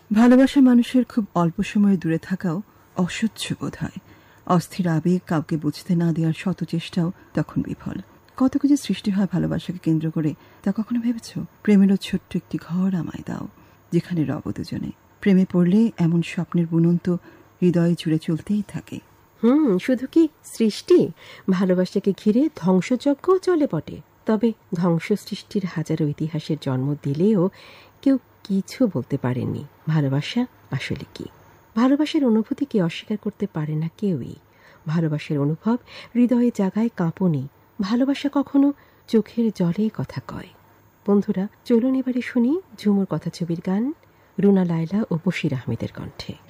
ভালোবাসা মানুষের খুব অল্প সময়ে দূরে থাকাও অসহ্য বোধ হয়। অস্থির আবেগ কাউকে বুঝতে না দেওয়ার শত চেষ্টাও তখন বিফল। কত কিছু সৃষ্টি হয় ভালোবাসাকে কেন্দ্র করে, তা কখনো ভেবেছ? প্রেমেরও ছোট্ট একটি ঘর আমায় দাও, যেখানে রব দুজনে। প্রেমে পড়লে এমন স্বপ্নের বুনন তো হৃদয়ে জুড়ে চলতেই থাকে। শুধু কি সৃষ্টি, ভালোবাসাকে ঘিরে ধ্বংসযজ্ঞ চলে বটে। তবে ধ্বংস সৃষ্টির হাজারো ইতিহাসের জন্ম দিলেও কেউ কিছু বলতে পারেননি ভালোবাসা আসলে কি। ভালোবাসার অনুভূতিকে অস্বীকার করতে পারে না কেউই। ভালোবাসার অনুভব হৃদয়ে জাগায় কাঁপুনি। ভালোবাসা কখনো চোখের জলে কথা কয়। বন্ধুরা, চলুন এবারে শুনি ঝুমুর কথা ছবির গান, রুনা লায়লা ও বশির আহমেদের কণ্ঠে।